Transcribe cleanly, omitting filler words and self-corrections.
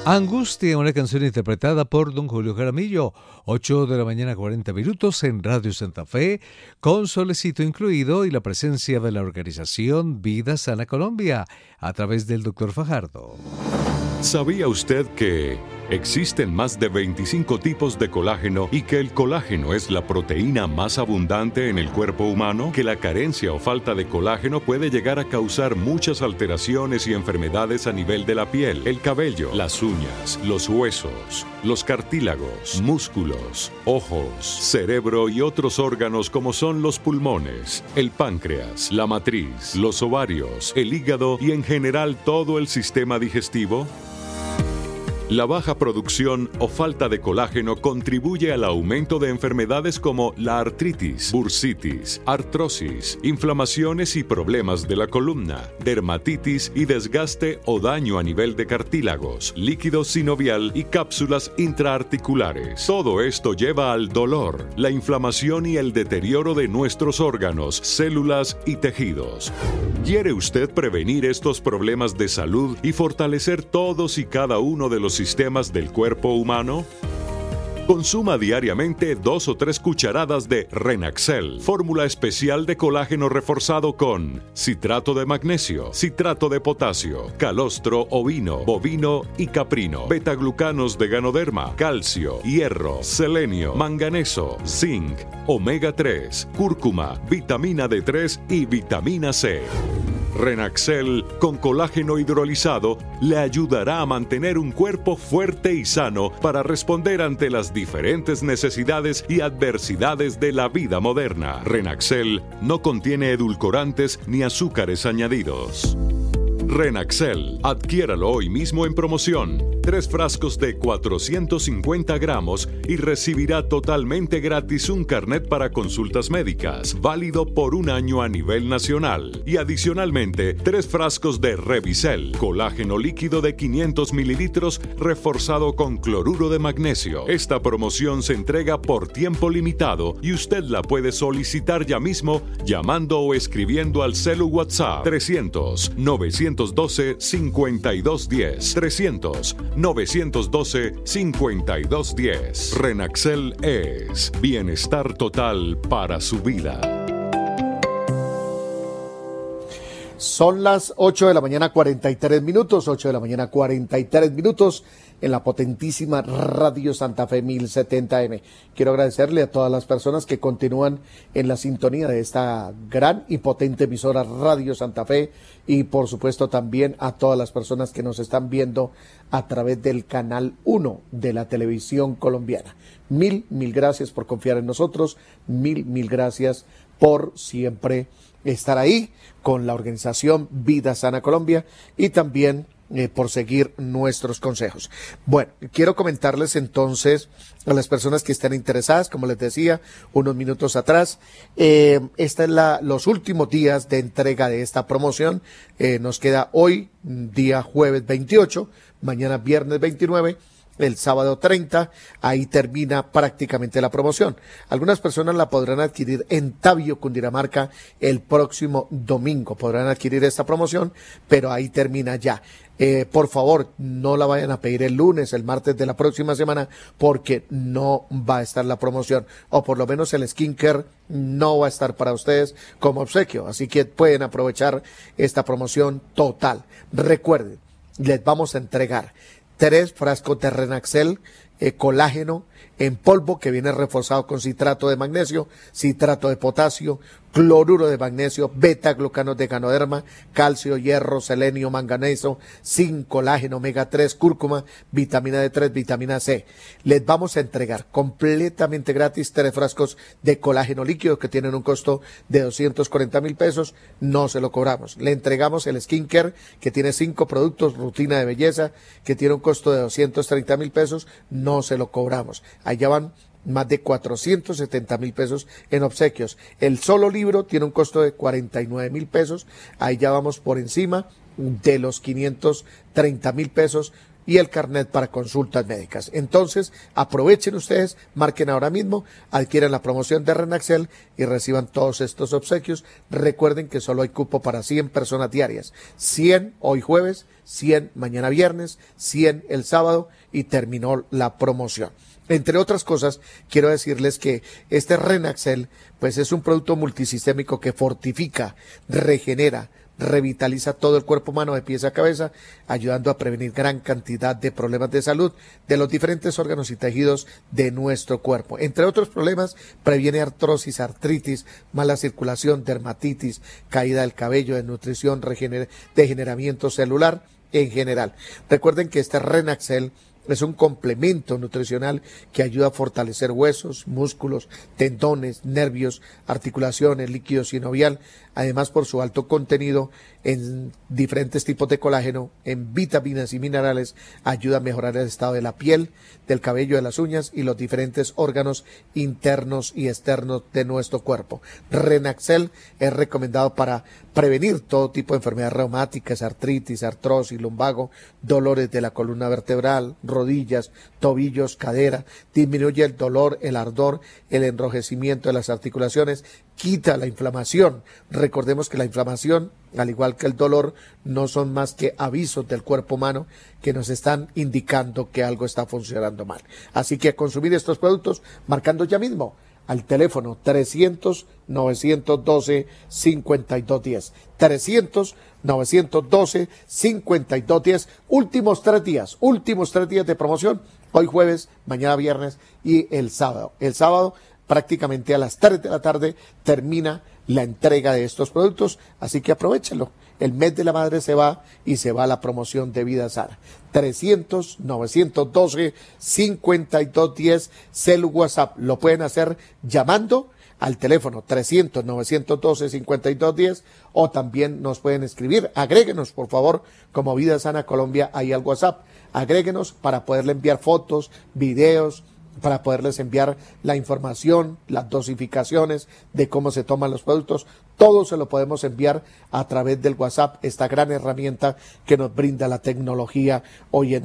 Angustia, una canción interpretada por don Julio Jaramillo. 8 de la mañana, 40 minutos en Radio Santa Fe, con solecito incluido y la presencia de la organización Vida Sana Colombia a través del Dr. Fajardo. ¿Sabía usted que existen más de 25 tipos de colágeno y que el colágeno es la proteína más abundante en el cuerpo humano? Que la carencia o falta de colágeno puede llegar a causar muchas alteraciones y enfermedades a nivel de la piel, el cabello, las uñas, los huesos, los cartílagos, músculos, ojos, cerebro y otros órganos como son los pulmones, el páncreas, la matriz, los ovarios, el hígado y en general todo el sistema digestivo? La baja producción o falta de colágeno contribuye al aumento de enfermedades como la artritis, bursitis, artrosis, inflamaciones y problemas de la columna, dermatitis y desgaste o daño a nivel de cartílagos, líquido sinovial y cápsulas intraarticulares. Todo esto lleva al dolor, la inflamación y el deterioro de nuestros órganos, células y tejidos. ¿Quiere usted prevenir estos problemas de salud y fortalecer todos y cada uno de los sistemas del cuerpo humano? Consuma diariamente 2 o 3 cucharadas de Renaxel, fórmula especial de colágeno reforzado con citrato de magnesio, citrato de potasio, calostro ovino, bovino y caprino, betaglucanos de ganoderma, calcio, hierro, selenio, manganeso, zinc, omega 3, cúrcuma, vitamina D3 y vitamina C. Renaxel con colágeno hidrolizado le ayudará a mantener un cuerpo fuerte y sano para responder ante las diferentes necesidades y adversidades de la vida moderna. Renaxel no contiene edulcorantes ni azúcares añadidos. Renaxel, adquiéralo hoy mismo en promoción. 3 frascos de 450 gramos y recibirá totalmente gratis un carnet para consultas médicas, válido por 1 año a nivel nacional. Y adicionalmente, 3 frascos de Revisel, colágeno líquido de 500 mililitros reforzado con cloruro de magnesio. Esta promoción se entrega por tiempo limitado y usted la puede solicitar ya mismo llamando o escribiendo al celu WhatsApp 300-912-5210. 300-912-5210. Renaxel es bienestar total para su vida. Son las 8 de la mañana 43 minutos, 8 de la mañana 43 minutos en la potentísima Radio Santa Fe 1070M. Quiero agradecerle a todas las personas que continúan en la sintonía de esta gran y potente emisora Radio Santa Fe y por supuesto también a todas las personas que nos están viendo a través del canal 1 de la televisión colombiana. Mil gracias por confiar en nosotros, mil gracias por siempre estar ahí con la organización Vida Sana Colombia y también por seguir nuestros consejos. Bueno, quiero comentarles entonces a las personas que estén interesadas, como les decía unos minutos atrás, esta es los últimos días de entrega de esta promoción. Nos queda hoy, día jueves 28, mañana viernes 29, el sábado 30, ahí termina prácticamente la promoción. Algunas personas la podrán adquirir en Tabio, Cundinamarca, el próximo domingo. Podrán adquirir esta promoción, pero ahí termina ya. Por favor, no la vayan a pedir el lunes, el martes de la próxima semana, porque no va a estar la promoción, o por lo menos el skincare no va a estar para ustedes como obsequio, así que pueden aprovechar esta promoción total. Recuerden, les vamos a entregar 3 frascos de Renaxel, colágeno en polvo que viene reforzado con citrato de magnesio, citrato de potasio, cloruro de magnesio, beta-glucanos de ganoderma, calcio, hierro, selenio, manganeso, zinc, colágeno, omega 3, cúrcuma, vitamina D3, vitamina C. Les vamos a entregar completamente gratis 3 frascos de colágeno líquido que tienen un costo de 240,000 pesos. No se lo cobramos. Le entregamos el skincare que tiene 5 productos, rutina de belleza, que tiene un costo de 230,000 pesos. No se lo cobramos. Allá van más de 470,000 pesos en obsequios. El solo libro tiene un costo de 49,000 pesos. Ahí ya vamos por encima de los 530.000 pesos y el carnet para consultas médicas. Entonces, aprovechen ustedes, marquen ahora mismo, adquieran la promoción de Renaxel y reciban todos estos obsequios. Recuerden que solo hay cupo para 100 personas diarias. 100 hoy jueves, 100 mañana viernes, 100 el sábado y terminó la promoción. Entre otras cosas, quiero decirles que este Renaxel, pues es un producto multisistémico que fortifica, regenera, revitaliza todo el cuerpo humano de pies a cabeza, ayudando a prevenir gran cantidad de problemas de salud de los diferentes órganos y tejidos de nuestro cuerpo. Entre otros problemas, previene artrosis, artritis, mala circulación, dermatitis, caída del cabello, desnutrición, degeneramiento celular en general. Recuerden que este Renaxel es un complemento nutricional que ayuda a fortalecer huesos, músculos, tendones, nervios, articulaciones, líquido sinovial. Además, por su alto contenido en diferentes tipos de colágeno, en vitaminas y minerales, ayuda a mejorar el estado de la piel, del cabello, de las uñas y los diferentes órganos internos y externos de nuestro cuerpo. Renaxel es recomendado para prevenir todo tipo de enfermedades reumáticas, artritis, artrosis, lumbago, dolores de la columna vertebral, rodillas, tobillos, cadera, disminuye el dolor, el ardor, el enrojecimiento de las articulaciones, quita la inflamación. Recordemos que la inflamación, al igual que el dolor, no son más que avisos del cuerpo humano que nos están indicando que algo está funcionando mal. Así que a consumir estos productos marcando ya mismo al teléfono 300-912-5210. 300-912-5210. Últimos 3 días de promoción. Hoy jueves, mañana viernes y el sábado. El sábado prácticamente a las 3 de la tarde termina la entrega de estos productos, así que aprovechenlo. El mes de la madre se va y se va la promoción de Vida Sana. 300-912-5210, cel WhatsApp. Lo pueden hacer llamando al teléfono 300-912-5210 o también nos pueden escribir. Agréguenos, por favor, como Vida Sana Colombia, ahí al WhatsApp. Agréguenos para poderle enviar fotos, videos, para poderles enviar la información, las dosificaciones de cómo se toman los productos. Todo se lo podemos enviar a través del WhatsApp, esta gran herramienta que nos brinda la tecnología hoy en día.